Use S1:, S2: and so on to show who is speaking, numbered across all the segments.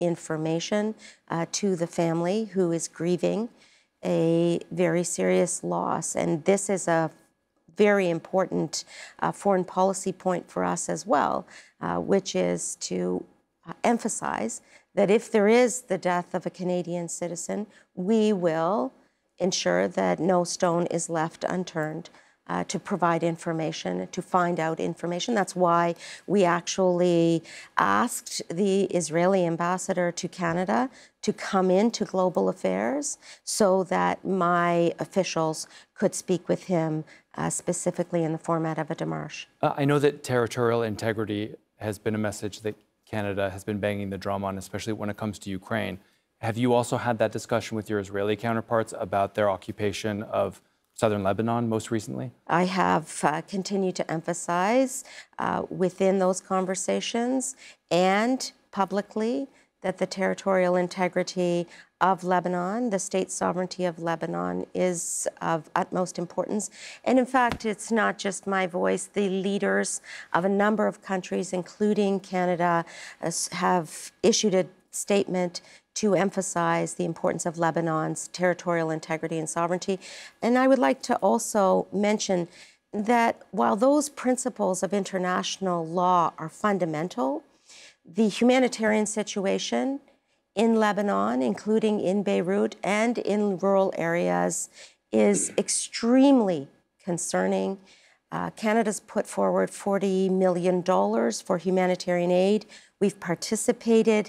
S1: information to the family who is grieving a very serious loss. And this is a very important foreign policy point for us as well, which is to emphasize that if there is the death of a Canadian citizen, we will ensure that no stone is left unturned to provide information, to find out information. That's why we actually asked the Israeli ambassador to Canada to come into Global Affairs so that my officials could speak with him specifically in the format of a démarche.
S2: I know that territorial integrity has been a message that Canada has been banging the drum on, especially when it comes to Ukraine. Have you also had that discussion with your Israeli counterparts about their occupation of southern Lebanon most recently?
S1: I have continued to emphasize within those conversations and publicly that the territorial integrity of Lebanon, the state sovereignty of Lebanon, is of utmost importance. And in fact, it's not just my voice. The leaders of a number of countries, including Canada, have issued a statement to emphasize the importance of Lebanon's territorial integrity and sovereignty. And I would like to also mention that while those principles of international law are fundamental, the humanitarian situation in Lebanon, including in Beirut and in rural areas, is extremely concerning. Canada's put forward $40 million for humanitarian aid. We've participated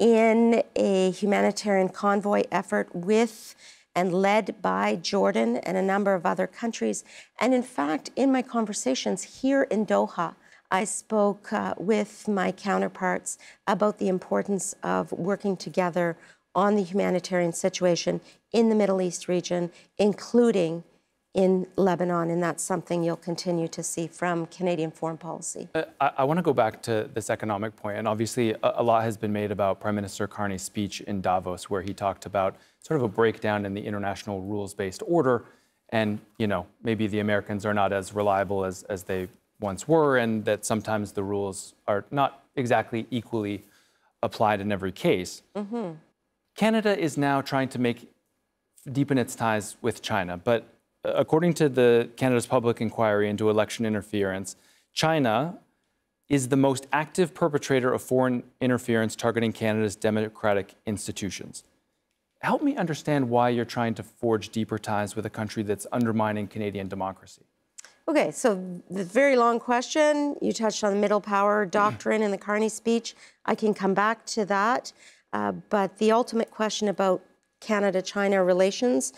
S1: in a humanitarian convoy effort with and led by Jordan and a number of other countries. And in fact, in my conversations here in Doha, I spoke with my counterparts about the importance of working together on the humanitarian situation in the Middle East region, including in Lebanon, and that's something you'll continue to see from Canadian foreign policy.
S2: I want to go back to this economic point, and obviously a lot has been made about Prime Minister Carney's speech in Davos, where he talked about sort of a breakdown in the international rules-based order, and, you know, maybe the Americans are not as reliable as they once were, and that sometimes the rules are not exactly equally applied in every case. Mm-hmm. Canada is now trying to deepen its ties with China, but according to Canada's public inquiry into election interference, China is the most active perpetrator of foreign interference targeting Canada's democratic institutions. Help me understand why you're trying to forge deeper ties with a country that's undermining Canadian democracy.
S1: Okay, so the very long question, you touched on the middle power doctrine in the Carney speech. I can come back to that. But the ultimate question about Canada-China relations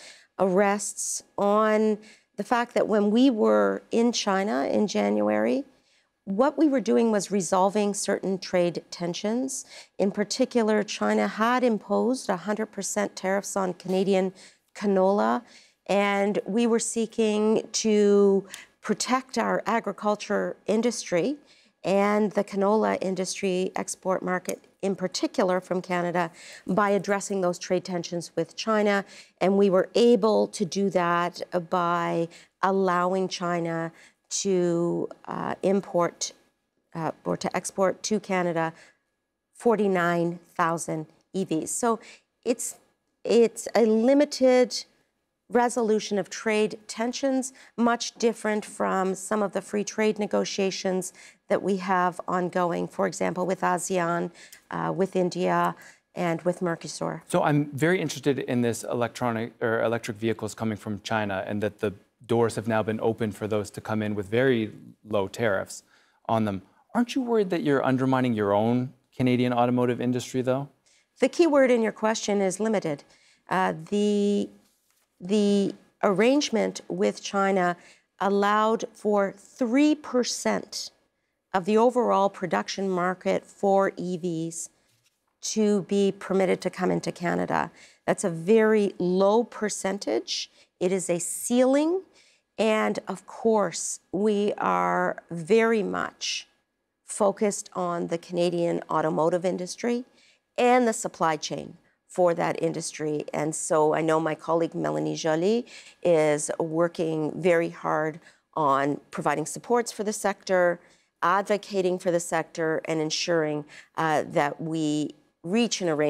S1: rests on the fact that when we were in China in January, what we were doing was resolving certain trade tensions. In particular, China had imposed 100% tariffs on Canadian canola, and we were seeking to protect our agriculture industry and the canola industry export market in particular from Canada by addressing those trade tensions with China. And we were able to do that by allowing China to import or to export to Canada 49,000 EVs. So it's a limited resolution of trade tensions, much different from some of the free trade negotiations that we have ongoing, for example, with ASEAN, with India, and with Mercosur.
S2: So I'm very interested in this electric vehicles coming from China, and that the doors have now been opened for those to come in with very low tariffs on them. Aren't you worried that you're undermining your own Canadian automotive industry, though?
S1: The key word in your question is limited. The arrangement with China allowed for 3% of the overall production market for EVs to be permitted to come into Canada. That's a very low percentage. It is a ceiling. And of course, we are very much focused on the Canadian automotive industry and the supply chain for that industry. And so I know my colleague Mélanie Joly is working very hard on providing supports for the sector, advocating for the sector, and ensuring that we reach an arrangement